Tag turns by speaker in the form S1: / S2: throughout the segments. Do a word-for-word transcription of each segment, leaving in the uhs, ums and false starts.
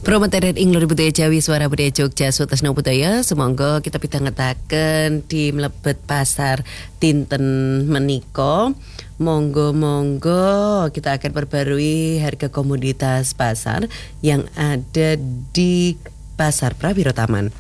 S1: Prometeren ing lur budaya Jawi Suara Budaya Jogja Sutasna Budaya semangga kita pitangetaken di mlebet pasar dinten menika. Monggo-monggo kita akan perbarui harga komoditas pasar yang ada di Pasar Prawiro Taman.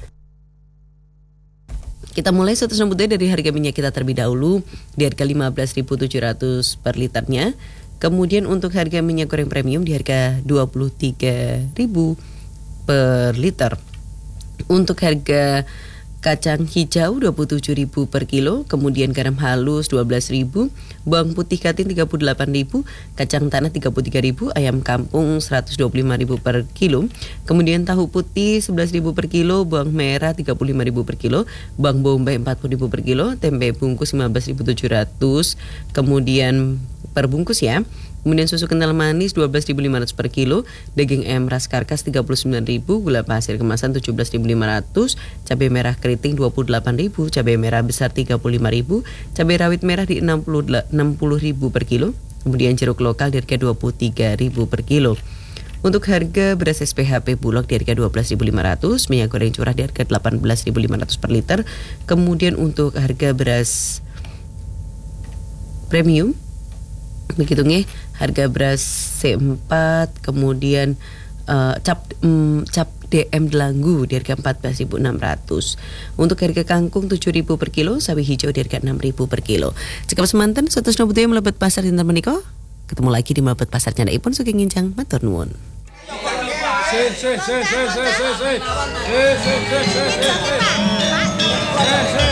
S1: Kita mulai Sutasna Budaya dari harga minyak kita terlebih dahulu di harga lima belas ribu tujuh ratus per liternya. Kemudian untuk harga minyak goreng premium di harga dua puluh tiga ribu per liter. Untuk harga kacang hijau dua puluh tujuh ribu per kilo, kemudian garam halus dua belas ribu, bawang putih katin tiga puluh delapan ribu, kacang tanah tiga puluh tiga ribu, ayam kampung seratus dua puluh lima ribu per kilo, kemudian tahu putih sebelas ribu per kilo, bawang merah tiga puluh lima ribu per kilo, bawang bombay empat puluh ribu per kilo, tempe bungkus lima belas ribu tujuh ratus, kemudian per bungkus ya. Kemudian susu kental manis dua belas ribu lima ratus per kilo, daging ayam ras karkas tiga puluh sembilan ribu, gula pasir kemasan tujuh belas ribu lima ratus, cabai merah keriting dua puluh delapan ribu, cabai merah besar tiga puluh lima ribu, cabai rawit merah di enam puluh ribu per kilo, kemudian jeruk lokal di harga dua puluh tiga ribu per kilo. Untuk harga beras S P H P Bulog di harga dua belas ribu lima ratus, minyak goreng curah di harga delapan belas ribu lima ratus per liter. Kemudian untuk harga beras premium begitu nih, harga beras C empat, kemudian uh, cap um, cap D M Delanggu di harga empat belas ribu enam ratus. Untuk harga kangkung tujuh ribu per kilo, sawi hijau di harga enam ribu per kilo. Cekap semanten Sutasna Budaya melebet pasar dinten menika. Ketemu lagi di melebet pasar candhaipun Sugeng Nginjang matur nuwun. Se se se se se se se se se se se se